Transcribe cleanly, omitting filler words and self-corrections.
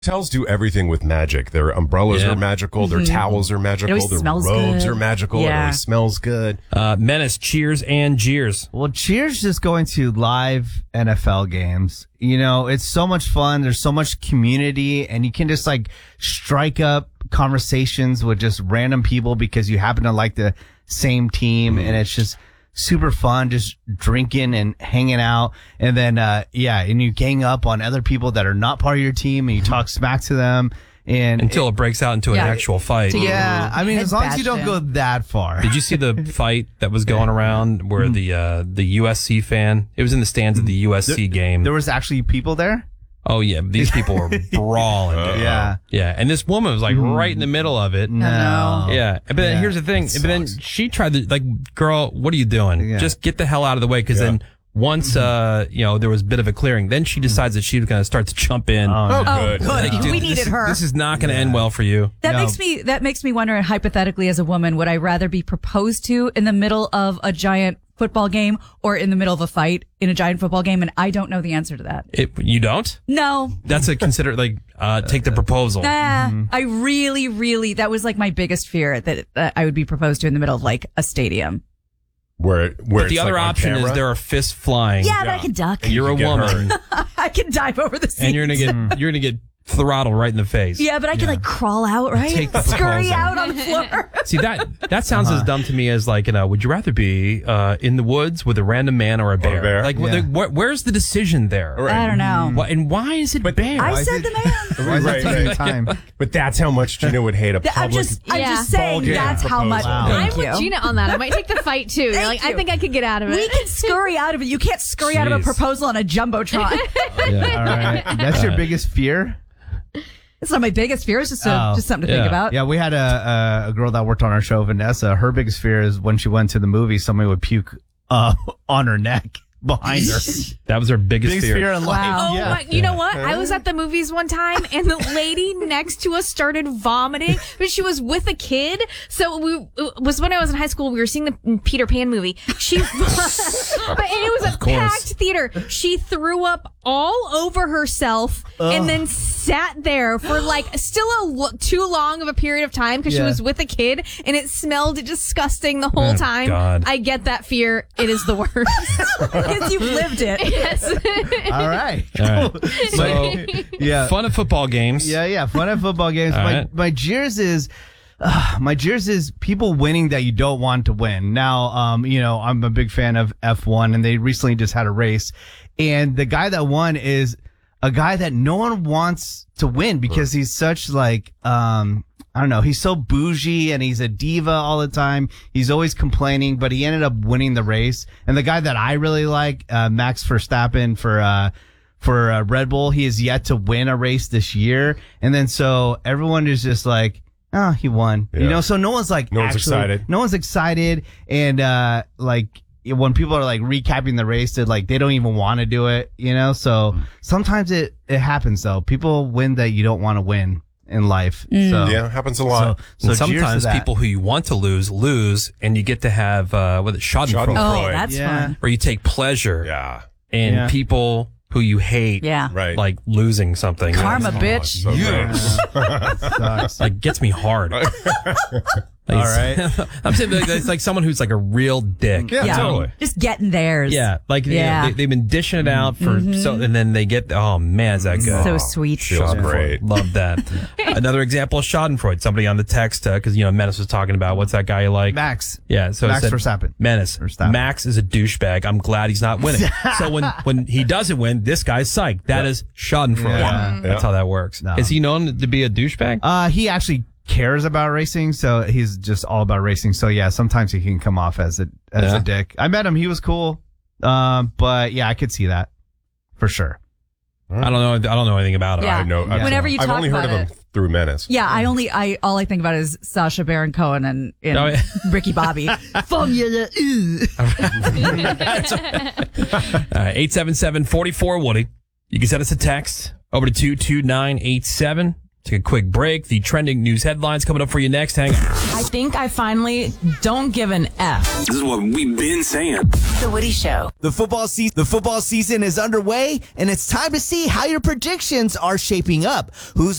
Hotels do everything with magic. Their umbrellas are magical. Their towels are magical. It always Their smells robes good. are magical. It Yeah. always smells good. Menace, cheers, and jeers. Well, cheers just going to live NFL games. You know, it's so much fun. There's so much community, and you can just like strike up conversations with just random people because you happen to like the same team, and it's just super fun, just drinking and hanging out. And then, and you gang up on other people that are not part of your team, and you talk smack to them. And Until it breaks out into an actual fight. yeah, I mean, as long as you don't go that far. Did you see the fight that was going around where the USC fan? It was in the stands of the USC game. There was actually people there? Oh yeah, these people were brawling. Yeah. Yeah, and this woman was like right in the middle of it. No. Yeah, but then here's the thing. But then she tried to girl, what are you doing? Yeah. Just get the hell out of the way. Because then once there was a bit of a clearing, then she decides that she was going to start to jump in. Oh, good. Good. Dude, We needed her. This is not going to end well for you. That makes me wonder, hypothetically, as a woman, would I rather be proposed to in the middle of a giant football game or in the middle of a fight in a giant football game? And I don't know the answer to that. You don't? No. That's a consider take the proposal. I really, that was like my biggest fear, that I would be proposed to in the middle of like a stastadium. Where But the it's other like on option is camera. there are fists flying. Yeah, but I can duck. You're a get woman, I can dive over the seat. and you're gonna get throttled right in the face. Yeah, but I can like crawl out, right? Take the Scurry proposal. out on the floor. See, that sounds as dumb to me as would you rather be in the woods with a random man or a bear? bear. Where's the decision there? Right. I don't know. And why is it bear? I said the man. Why is Right, it taking right. time? But that's how much Gina would hate a I'm public. just Yeah. saying game that's how much. proposal. Wow. I'm Thank with you. Gina on that. I might take the fight too. You're like, I think I could get out of it. We can scurry out of it. You can't scurry out of a Jeez. proposal on a jumbotron. Yeah. All right. That's your biggest fear? It's not my biggest fear. It's just something to think Yeah. about. Yeah, we had a girl that worked on our show, Vanessa. Her biggest fear is when she went to the movie, somebody would puke on her neck behind her. That was her biggest Biggest fear in life. Wow. Oh, Yeah. my, you know what? I was at the movies one time and the lady next to us started vomiting, but she was with a kid. So it was when I was in high school. We were seeing the Peter Pan movie. And it was a packed theater. She threw up all over herself and then sat there for still too long of a period of time because she Yeah. was with a kid and it smelled disgusting the whole time. God. I get that fear. It is the worst. Because you've lived it. Yes. All right. All right. So, Yeah. fun at football games. Yeah. Fun at football games. All right. My jeers is people winning that you don't want to win. Now, I'm a big fan of F1 and they recently just had a race and the guy that won is a guy that no one wants to win because he's such I don't know. He's so bougie and he's a diva all the time. He's always complaining, but he ended up winning the race. And the guy that I really like, Max Verstappen for Red Bull, he has yet to win a race this year. And then so everyone is just like, oh, he won. Yeah. So no one's excited. No one's excited. And, when people are recapping the race, they don't even want to do it, So sometimes it happens though. People win that you don't want to win in life. So Yeah, happens a lot. So And cheers to sometimes that. people who you want to lose, and you get to have Schadenfreude, Oh, Freud. that's fun. where you take pleasure Yeah. in Yeah. people who you hate, Yeah. Right. like losing something. Karma, Oh, bitch. so great. sucks. Like gets me hard. All right. I'm saying it's like someone who's like a real dick. Yeah, totally. Just getting theirs. Yeah, Yeah. they've been dishing it out for and then they get, oh man, is that good? So sweet. Feels great. Love that. Another example is Schadenfreude. Somebody on the text, because, Menace was talking about what's that guy you like? Max. Yeah, so it Max said, Verstappen. Menace. Verstappen. Max is a douchebag. I'm glad he's not winning. So when he doesn't win, this guy's psyched. That is Schadenfreude. Yeah. That's how that works. No. Is he known to be a douchebag? He actually cares about racing, so he's just all about racing. So yeah, sometimes he can come off as a dick. I met him; he was cool. But yeah, I could see that for sure. I don't know anything about it. Yeah. I know. Whenever you I've talk only heard about of him through Menace. Yeah, all I think about is Sacha Baron Cohen and Oh, yeah. Ricky Bobby. Formula. 877-44-WOODY. You can send us a text over to 22987. Take a quick break. The trending news headlines coming up for you next. Hang on. think I finally don't give an F. This is what we've been saying. The Woody Show. The football season is underway, and it's time to see how your predictions are shaping up. Who's